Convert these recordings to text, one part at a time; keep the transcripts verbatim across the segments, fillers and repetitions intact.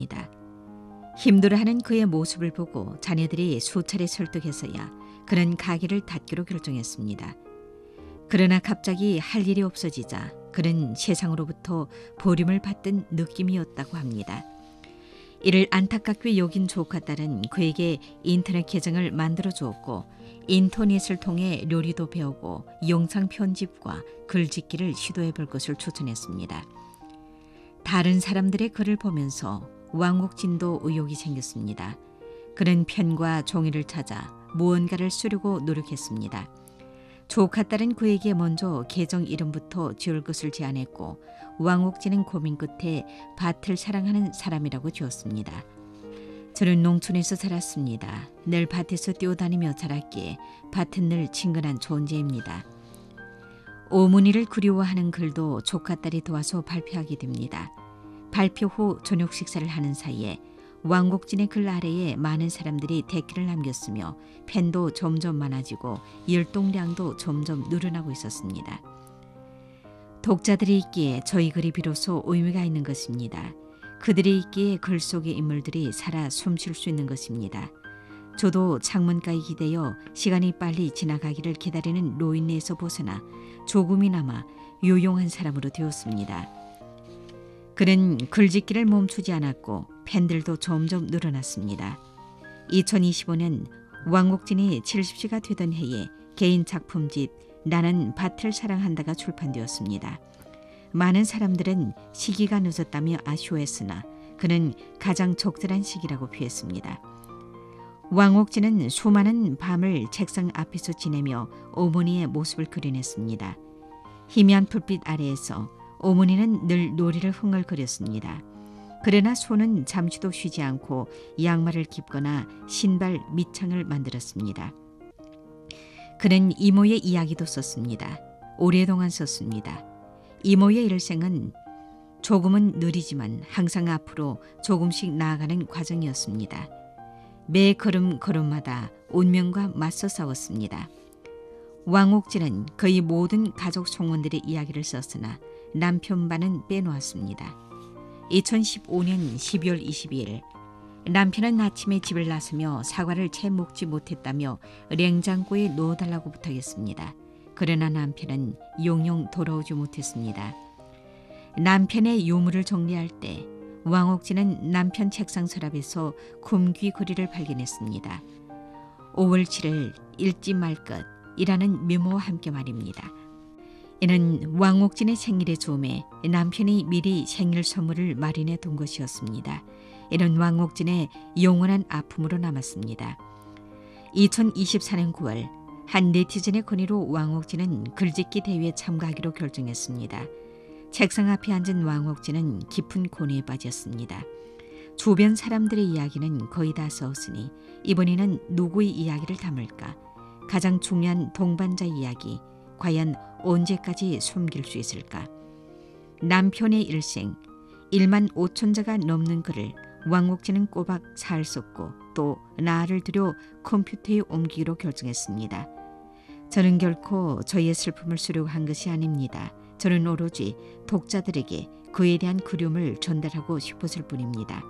힘들어하는 그의 모습을 보고 자녀들이 수차례 설득해서야 그는 가게를 닫기로 결정했습니다. 그러나 갑자기 할 일이 없어지자 그는 세상으로부터 버림을 받던 느낌이었다고 합니다. 이를 안타깝게 여긴 조카 딸은 그에게 인터넷 계정을 만들어 주었고 인터넷을 통해 요리도 배우고 영상 편집과 글짓기를 시도해 볼 것을 추천했습니다. 다른 사람들의 글을 보면서 왕옥진도 의욕이 생겼습니다. 그는 펜과 종이를 찾아 무언가를 쓰려고 노력했습니다. 조카 딸은 그에게 먼저 계정 이름부터 지을 것을 제안했고 왕옥진은 고민 끝에 밭을 사랑하는 사람이라고 지었습니다. 저는 농촌에서 자랐습니다. 늘 밭에서 뛰어다니며 자랐기에 밭은 늘 친근한 존재입니다. 어머니를 그리워하는 글도 조카 딸이 도와서 발표하게 됩니다. 발표 후 저녁 식사를 하는 사이에 왕옥진의 글 아래에 많은 사람들이 댓글을 남겼으며 팬도 점점 많아지고 열동량도 점점 늘어나고 있었습니다. 독자들이 있기에 저희 글이 비로소 의미가 있는 것입니다. 그들이 있기에 글 속의 인물들이 살아 숨쉴 수 있는 것입니다. 저도 창문가에 기대어 시간이 빨리 지나가기를 기다리는 노인네에서 벗어나 조금이나마 유용한 사람으로 되었습니다. 그는 글짓기를 멈추지 않았고 팬들도 점점 늘어났습니다. 이천이십오 년 왕옥진이 칠십 세가 되던 해에 개인 작품집 나는 밭을 사랑한다가 출판되었습니다. 많은 사람들은 시기가 늦었다며 아쉬워했으나 그는 가장 적절한 시기라고 표했습니다. 왕옥진은 수많은 밤을 책상 앞에서 지내며 어머니의 모습을 그려냈습니다. 희미한 불빛 아래에서 어머니는 늘 놀이를 흥얼거렸습니다. 그러나 손은 잠시도 쉬지 않고 양말을 깁거나 신발 밑창을 만들었습니다. 그는 이모의 이야기도 썼습니다. 오랫동안 썼습니다. 이모의 일생은 조금은 느리지만 항상 앞으로 조금씩 나아가는 과정이었습니다. 매 걸음 걸음마다 운명과 맞서 싸웠습니다. 왕옥진은 거의 모든 가족 송원들의 이야기를 썼으나 남편반은 빼놓았습니다. 이천십오 년 십이월 이십이일 남편은 아침에 집을 나서며 사과를 채 먹지 못했다며 냉장고에 넣어달라고 부탁했습니다. 그러나 남편은 영영 돌아오지 못했습니다. 남편의 유물을 정리할 때 왕옥진은 남편 책상 서랍에서 굼귀 거리를 발견했습니다. 오월 칠일 읽지 말 것이라는 메모와 함께 말입니다. 이는 왕옥진의 생일의 즈음에 남편이 미리 생일 선물을 마련해 둔 것이었습니다. 이는 왕옥진의 영원한 아픔으로 남았습니다. 이천이십사 년 구월 한 네티즌의 건의로 왕옥진은 글짓기 대회에 참가하기로 결정했습니다. 책상 앞에 앉은 왕옥진은 깊은 고뇌에 빠졌습니다. 주변 사람들의 이야기는 거의 다 썼으니 이번에는 누구의 이야기를 담을까? 가장 중요한 동반자의 이야기, 과연 언제까지 숨길 수 있을까? 남편의 일생, 일만 오천 자가 넘는 글을 왕옥진은 꼬박 사흘 썼고 또 나흘을 들여 컴퓨터에 옮기기로 결정했습니다. 저는 결코 저희의 슬픔을 쓰려고 한 것이 아닙니다. 저는 오로지 독자들에게 그에 대한 그리움을 전달하고 싶었을 뿐입니다.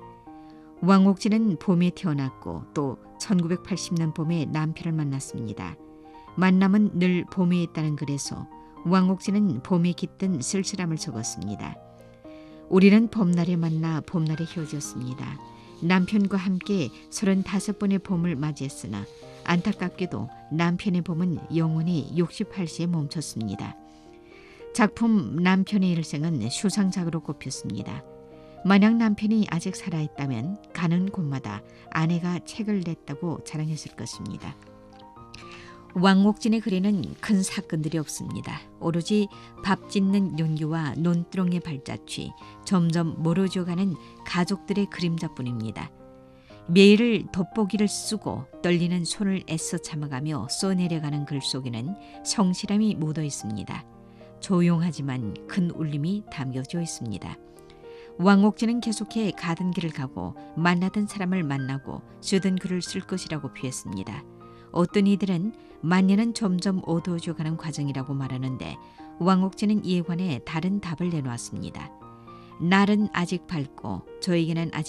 왕옥진은 봄에 태어났고 또 천구백팔십 년 봄에 남편을 만났습니다. 만남은 늘 봄에 있다는 글에서 왕옥진은 봄에 깃든 쓸쓸함을 적었습니다. 우리는 봄날에 만나 봄날에 헤어졌습니다. 남편과 함께 서른다섯 번의 봄을 맞이했으나 안타깝게도 남편의 봄은 영원히 육십팔 세에 멈췄습니다. 작품 남편의 일생은 수상작으로 꼽혔습니다. 만약 남편이 아직 살아있다면 가는 곳마다 아내가 책을 냈다고 자랑했을 것입니다. 왕옥진의 글에는 큰 사건들이 없습니다. 오로지 밥 짓는 윤기와 논두렁의 발자취, 점점 멀어져가는 가족들의 그림자뿐입니다. 매일 돋보기를 쓰고 떨리는 손을 애써 참아가며 써내려가는 글 속에는 성실함이 묻어 있습니다. 조용하지만 큰 울림이 담겨져 있습니다. 왕옥진은 계속해 가던 길을 가고 만나던 사람을 만나고 쓰던 글을 쓸 것이라고 표했습니다. 어떤 이들은 만년은 점점 어두워져가는 과정이라고 말하는데 왕옥진은 이에 관해 다른 답을 내놓았습니다. 날은 아직 밝고 저에게는 아직